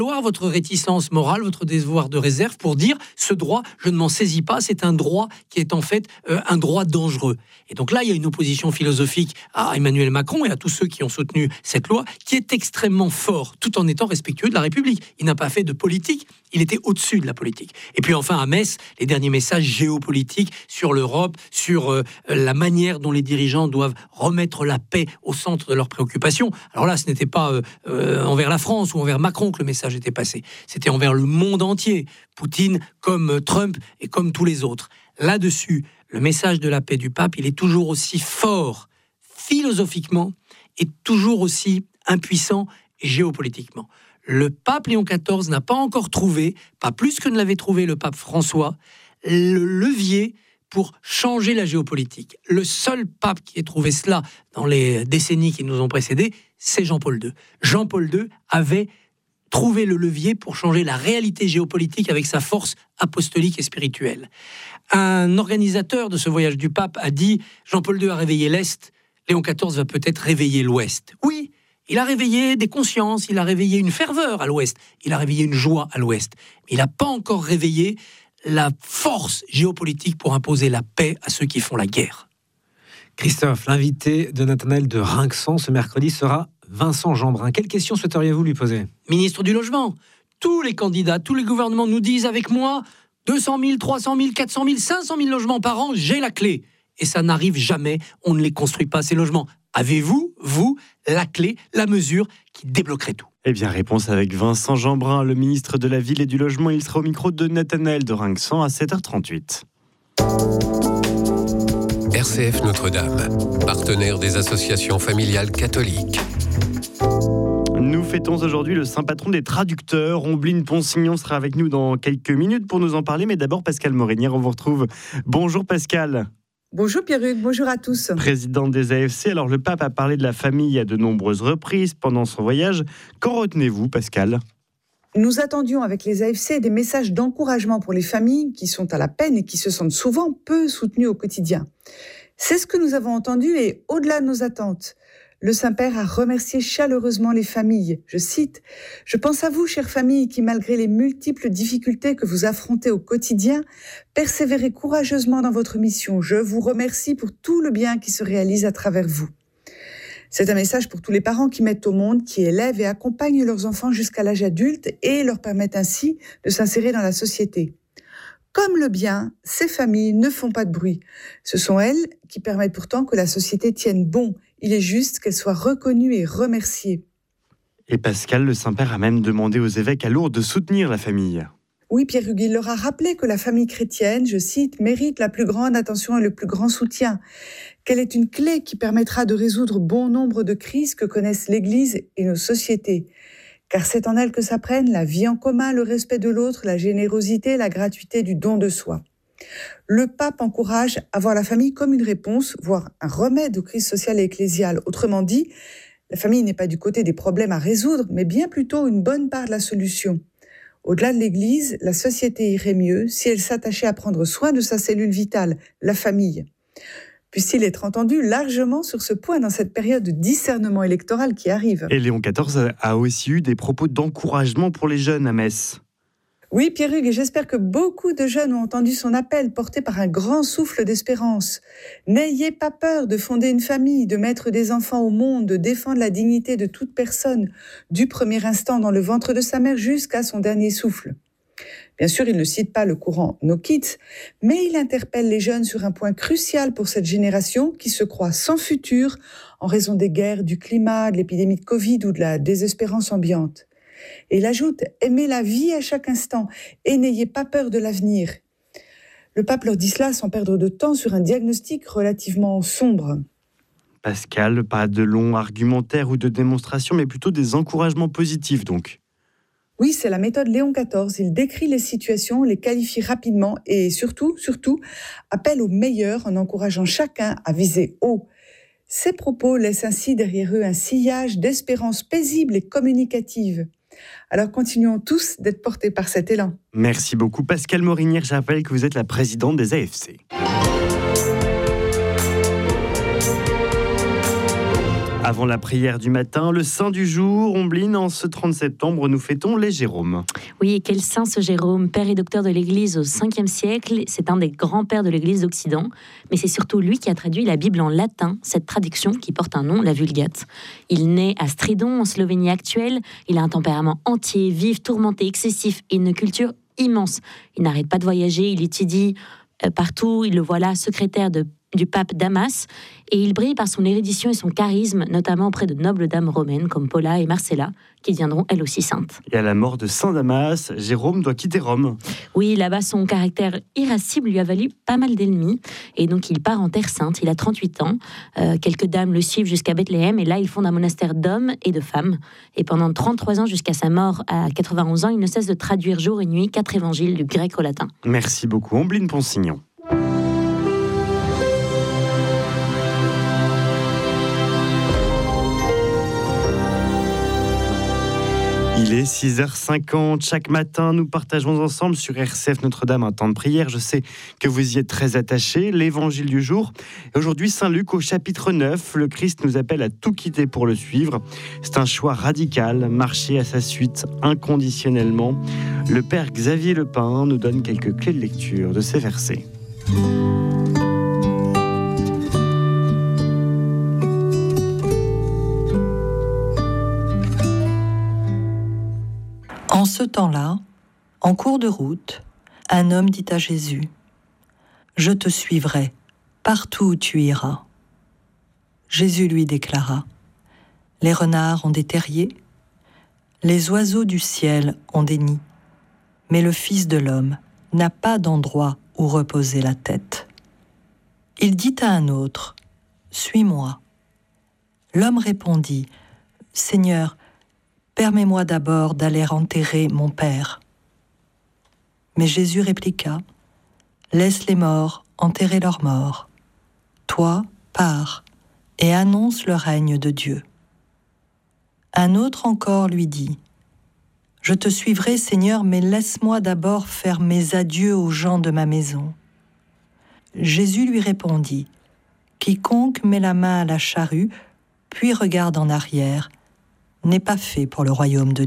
votre réticence morale, votre devoir de réserve pour dire ce droit, je ne m'en saisis pas, c'est un droit qui est en fait un droit dangereux. Et donc là, il y a une opposition philosophique à Emmanuel Macron et à tous ceux qui ont soutenu cette loi qui est extrêmement fort, tout en étant respectueux de la République. Il n'a pas fait de politique, il était au-dessus de la politique. Et puis enfin, à Metz, les derniers messages géopolitiques sur l'Europe, sur la manière dont les dirigeants doivent remettre la paix au centre de leurs préoccupations. Alors là, ce n'était pas envers la France ou envers Macron que le message était passé. C'était envers le monde entier. Poutine, comme Trump et comme tous les autres. Là-dessus, le message de la paix du pape, il est toujours aussi fort philosophiquement et toujours aussi impuissant géopolitiquement. Le pape Léon XIV n'a pas encore trouvé, pas plus que ne l'avait trouvé le pape François, le levier pour changer la géopolitique. Le seul pape qui ait trouvé cela dans les décennies qui nous ont précédés, c'est Jean-Paul II. Jean-Paul II avait trouvé le levier pour changer la réalité géopolitique avec sa force apostolique et spirituelle. Un organisateur de ce voyage du pape a dit « Jean-Paul II a réveillé l'Est, Léon XIV va peut-être réveiller l'Ouest ». Oui, il a réveillé des consciences, il a réveillé une ferveur à l'Ouest, il a réveillé une joie à l'Ouest. Mais il n'a pas encore réveillé la force géopolitique pour imposer la paix à ceux qui font la guerre. Christophe, l'invité de Nathanaël de Rinxan ce mercredi sera Vincent Jeanbrun. Quelle question souhaiteriez-vous lui poser ? Ministre du Logement, tous les candidats, tous les gouvernements nous disent avec moi 200 000, 300 000, 400 000, 500 000 logements par an, j'ai la clé. Et ça n'arrive jamais, on ne les construit pas ces logements. Avez-vous, vous, la clé, la mesure qui débloquerait tout ? Eh bien, réponse avec Vincent Jeanbrun, le ministre de la Ville et du Logement. Il sera au micro de Nathanaël de Rinxan à 7h38. RCF Notre-Dame, partenaire des associations familiales catholiques. Nous fêtons aujourd'hui le saint patron des traducteurs. Ombline Ponsignon sera avec nous dans quelques minutes pour nous en parler. Mais d'abord, Pascale Morinière, on vous retrouve. Bonjour Pascale. Bonjour Pierruc, bonjour à tous. Présidente des AFC, alors le pape a parlé de la famille à de nombreuses reprises pendant son voyage. Qu'en retenez-vous, Pascale ? Nous attendions avec les AFC des messages d'encouragement pour les familles qui sont à la peine et qui se sentent souvent peu soutenues au quotidien. C'est ce que nous avons entendu et au-delà de nos attentes, le Saint-Père a remercié chaleureusement les familles. Je cite « Je pense à vous, chères familles, qui malgré les multiples difficultés que vous affrontez au quotidien, persévérez courageusement dans votre mission. Je vous remercie pour tout le bien qui se réalise à travers vous. » C'est un message pour tous les parents qui mettent au monde, qui élèvent et accompagnent leurs enfants jusqu'à l'âge adulte et leur permettent ainsi de s'insérer dans la société. Comme le bien, ces familles ne font pas de bruit. Ce sont elles qui permettent pourtant que la société tienne bon. Il est juste qu'elles soient reconnues et remerciées. Et Pascal, le Saint-Père a même demandé aux évêques à Lourdes de soutenir la famille. Oui, Pierre Hugues, il leur a rappelé que la famille chrétienne, je cite, mérite la plus grande attention et le plus grand soutien, qu'elle est une clé qui permettra de résoudre bon nombre de crises que connaissent l'Église et nos sociétés. Car c'est en elle que s'apprennent la vie en commun, le respect de l'autre, la générosité, la gratuité du don de soi. Le pape encourage à voir la famille comme une réponse, voire un remède aux crises sociales et ecclésiales. Autrement dit, la famille n'est pas du côté des problèmes à résoudre, mais bien plutôt une bonne part de la solution. Au-delà de l'Église, la société irait mieux si elle s'attachait à prendre soin de sa cellule vitale, la famille. Puisse-t-il être entendu largement sur ce point dans cette période de discernement électoral qui arrive. Et Léon XIV a aussi eu des propos d'encouragement pour les jeunes à Metz. Oui, Pierre-Hugues, et j'espère que beaucoup de jeunes ont entendu son appel porté par un grand souffle d'espérance. N'ayez pas peur de fonder une famille, de mettre des enfants au monde, de défendre la dignité de toute personne, du premier instant dans le ventre de sa mère jusqu'à son dernier souffle. Bien sûr, il ne cite pas le courant No Kids, mais il interpelle les jeunes sur un point crucial pour cette génération qui se croit sans futur en raison des guerres, du climat, de l'épidémie de Covid ou de la désespérance ambiante. Et il ajoute « Aimez la vie à chaque instant et n'ayez pas peur de l'avenir ». Le pape leur dit cela sans perdre de temps sur un diagnostic relativement sombre. Pascal, pas de longs argumentaires ou de démonstrations, mais plutôt des encouragements positifs donc. Oui, c'est la méthode Léon XIV. Il décrit les situations, les qualifie rapidement et surtout, appelle au meilleur en encourageant chacun à viser haut. Ces propos laissent ainsi derrière eux un sillage d'espérance paisible et communicative. Alors continuons tous d'être portés par cet élan. Merci beaucoup Pascale Morinière. Je rappelle que vous êtes la présidente des AFC. Avant la prière du matin, le saint du jour, Ombline, en ce 30 septembre, nous fêtons les Jérômes. Oui, et quel saint ce Jérôme, père et docteur de l'Église au 5e siècle. C'est un des grands-pères de l'Église d'Occident, mais c'est surtout lui qui a traduit la Bible en latin, cette traduction qui porte un nom, la Vulgate. Il naît à Stridon, en Slovénie actuelle. Il a un tempérament entier, vif, tourmenté, excessif et une culture immense. Il n'arrête pas de voyager, il étudie partout. Il le voit là, secrétaire du pape Damas, et il brille par son érudition et son charisme, notamment auprès de nobles dames romaines comme Paula et Marcella, qui deviendront elles aussi saintes. Et à la mort de saint Damas, Jérôme doit quitter Rome. Oui, là-bas, son caractère irascible lui a valu pas mal d'ennemis, et donc il part en Terre Sainte. Il a 38 ans, quelques dames le suivent jusqu'à Bethléem, et là, il fonde un monastère d'hommes et de femmes. Et pendant 33 ans, jusqu'à sa mort à 91 ans, il ne cesse de traduire jour et nuit 4 évangiles du grec au latin. Merci beaucoup, Ombline Ponsignon. Il est 6h50. Chaque matin, nous partageons ensemble sur RCF Notre-Dame un temps de prière. Je sais que vous y êtes très attachés. L'évangile du jour. Et aujourd'hui, Saint Luc au chapitre 9. Le Christ nous appelle à tout quitter pour le suivre. C'est un choix radical, marcher à sa suite inconditionnellement. Le père Xavier Lepin nous donne quelques clés de lecture de ces versets. En ce temps-là, en cours de route, un homme dit à Jésus : « Je te suivrai partout où tu iras. » Jésus lui déclara : « Les renards ont des terriers, les oiseaux du ciel ont des nids, mais le Fils de l'homme n'a pas d'endroit où reposer la tête. » Il dit à un autre : « Suis-moi. » L'homme répondit : « Seigneur, permets-moi d'abord d'aller enterrer mon père. » Mais Jésus répliqua : « Laisse les morts enterrer leurs morts. Toi, pars et annonce le règne de Dieu. » Un autre encore lui dit : « Je te suivrai, Seigneur, mais laisse-moi d'abord faire mes adieux aux gens de ma maison. » Jésus lui répondit : « Quiconque met la main à la charrue, puis regarde en arrière, n'est pas fait pour le royaume de Dieu. »